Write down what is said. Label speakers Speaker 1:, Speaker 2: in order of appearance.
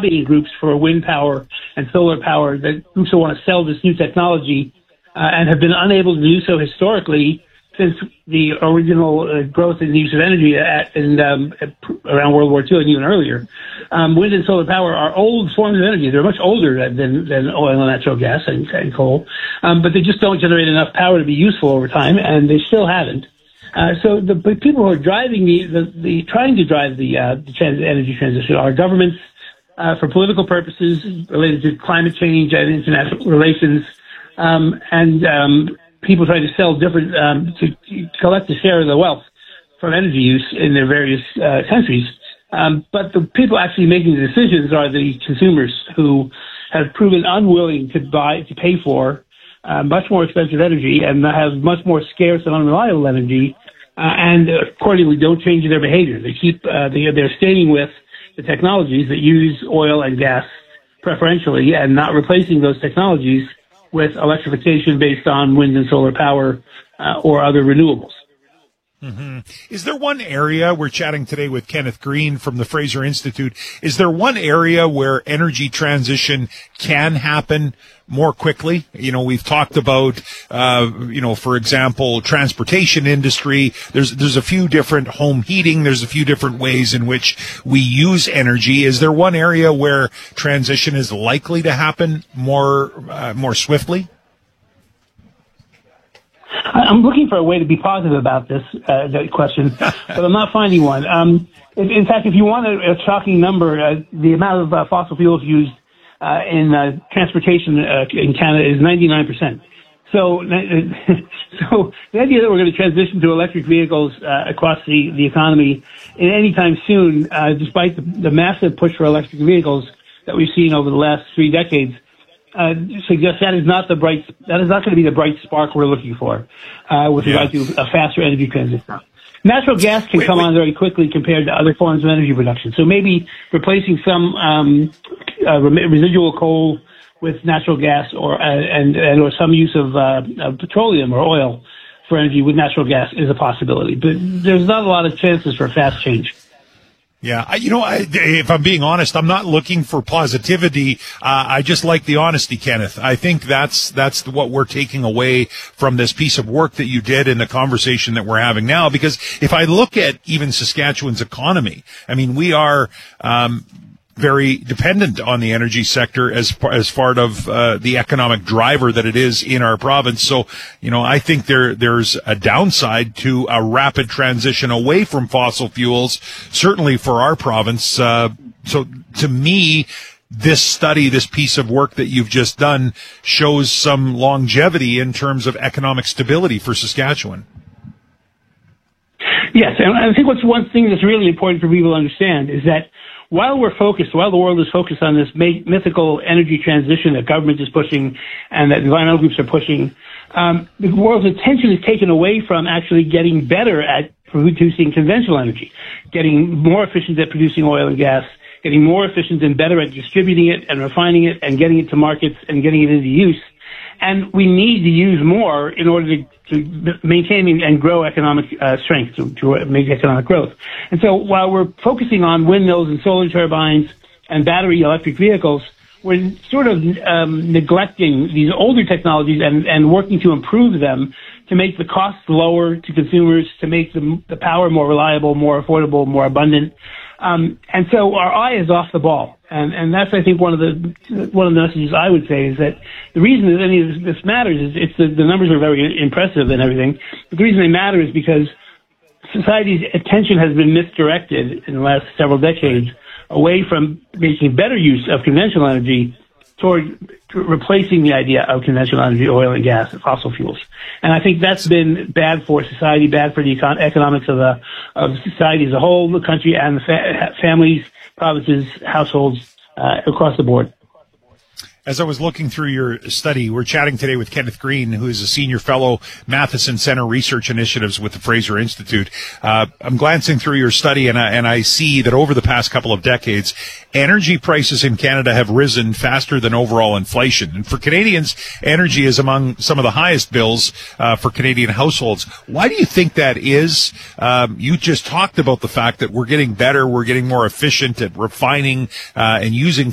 Speaker 1: lobbying groups for wind power and solar power, that groups who want to sell this new technology and have been unable to do so historically since the original growth in the use of energy around World War II and even earlier. Wind and solar power are old forms of energy. They're much older than oil and natural gas and coal, but they just don't generate enough power to be useful over time, and they still haven't. So the people who are driving trying to drive the energy transition are governments for political purposes related to climate change and international relations, and people trying to sell different to collect a share of the wealth from energy use in their various countries. But the people actually making the decisions are the consumers, who have proven unwilling to pay for much more expensive energy and have much more scarce and unreliable energy, and accordingly don't change their behavior. They keep they're staying with the technologies that use oil and gas preferentially, and not replacing those technologies with electrification based on wind and solar power or other renewables.
Speaker 2: Mm-hmm. Is there one area, we're chatting today with Kenneth Green from the Fraser Institute, is there one area where energy transition can happen more quickly? You know, we've talked about, for example, transportation industry. There's a few different home heating. There's a few different ways in which we use energy. Is there one area where transition is likely to happen more swiftly?
Speaker 1: I'm looking for a way to be positive about this question, but I'm not finding one. In fact, if you want a shocking number, the amount of fossil fuels used in transportation in Canada is 99%. So the idea that we're going to transition to electric vehicles across the economy in any time soon, despite the massive push for electric vehicles that we've seen over the last 3 decades, suggests that is not going to be the bright spark we're looking for with regard to a faster energy transition. Natural gas can come on very quickly compared to other forms of energy production. So maybe replacing some residual coal with natural gas or some use of petroleum or oil for energy with natural gas is a possibility. But there's not a lot of chances for fast change.
Speaker 2: Yeah, if I'm being honest, I'm not looking for positivity. I just like the honesty, Kenneth. I think that's what we're taking away from this piece of work that you did in the conversation that we're having now. Because if I look at even Saskatchewan's economy, I mean, we are very dependent on the energy sector as part of the economic driver that it is in our province. So, I think there's a downside to a rapid transition away from fossil fuels, certainly for our province. So to me, this study, this piece of work that you've just done, shows some longevity in terms of economic stability for Saskatchewan.
Speaker 1: Yes, and I think what's one thing that's really important for people to understand is that while the world is focused on this mythical energy transition that government is pushing and that environmental groups are pushing, the world's attention is taken away from actually getting better at producing conventional energy, getting more efficient at producing oil and gas, getting more efficient and better at distributing it and refining it and getting it to markets and getting it into use. And we need to use more in order to maintain and grow economic strength, to make economic growth. And so while we're focusing on windmills and solar turbines and battery electric vehicles, we're sort of neglecting these older technologies and working to improve them, to make the costs lower to consumers, to make the power more reliable, more affordable, more abundant. And so our eye is off the ball. And that's, I think, one of the messages I would say is that the reason that any of this matters is the numbers are very impressive and everything. But the reason they matter is because society's attention has been misdirected in the last several decades away from making better use of conventional energy toward replacing the idea of conventional energy, oil and gas, and fossil fuels. And I think that's been bad for society, bad for the economics of society as a whole, the country, and the families, provinces, households across the board.
Speaker 2: As I was looking through your study, we're chatting today with Kenneth Green, who is a senior fellow, Matheson Center Research Initiatives with the Fraser Institute. I'm glancing through your study, and I see that over the past couple of decades, energy prices in Canada have risen faster than overall inflation. And for Canadians, energy is among some of the highest bills for Canadian households. Why do you think that is? You just talked about the fact that we're getting better, we're getting more efficient at refining and using